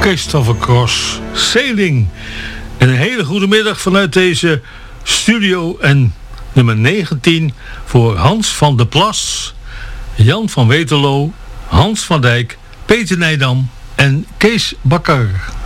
Christopher Cross, Sailing. En een hele goede middag vanuit deze studio en nummer 19 voor Hans van der Plas, Jan van Weterlo, Hans van Dijk, Peter Nijdam en Kees Bakker.